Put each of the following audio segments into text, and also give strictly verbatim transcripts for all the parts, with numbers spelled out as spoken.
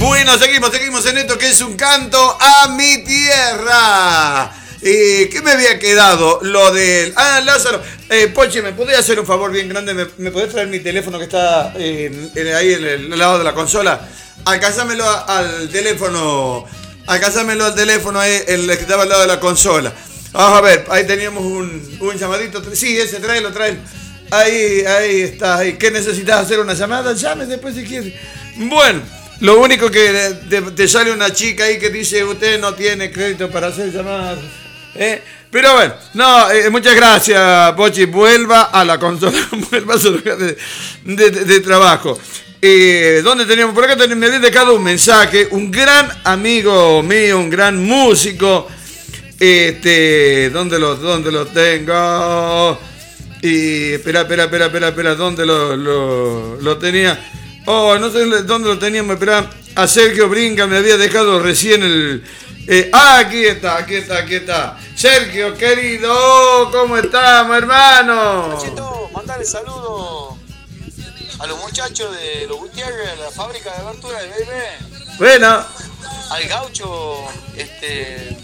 Bueno, seguimos, seguimos en esto que es un canto a mi tierra. Eh, ¿Qué me había quedado? Lo del... Ah, Lázaro. Eh, Pochi, ¿me podés hacer un favor bien grande? ¿Me, me podés traer mi teléfono que está eh, en, ahí en el lado de la consola? Alcanzámelo al teléfono. Alcanzámelo al teléfono ahí, el que estaba al lado de la consola. Vamos a ver, ahí teníamos un, un llamadito. Sí, ese, tráelo, tráelo. Ahí, ahí está. Ahí. ¿Qué necesitas hacer una llamada? Llame después si quieres. Bueno, lo único que te, te sale una chica ahí que dice usted no tiene crédito para hacer llamadas. ¿Eh? Pero bueno, no, eh, muchas gracias, Pochi. Vuelva a la consola, vuelva a su lugar de, de, de, de trabajo. Eh, ¿Dónde teníamos? Por acá tenemos, me había dejado un mensaje. Un gran amigo mío, un gran músico. Este, ¿dónde lo, dónde lo tengo? Y espera, espera, espera, espera, espera, ¿dónde lo, lo, lo tenía? Oh, no sé dónde lo teníamos, espera. A Sergio Brinca me había dejado recién el... Eh, ah, aquí está, aquí está, aquí está. Sergio, querido, ¿cómo estamos, hermano? Nachito, mandale saludos a los muchachos de los Gutiérrez, la fábrica de abertura del B B. Bueno. Al gaucho, este...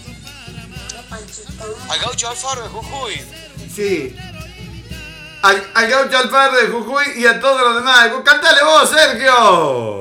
Al gaucho Alfaro de Jujuy. Sí. Al, al gaucho Alfaro de Jujuy y a todos los demás. Cantale vos, Sergio.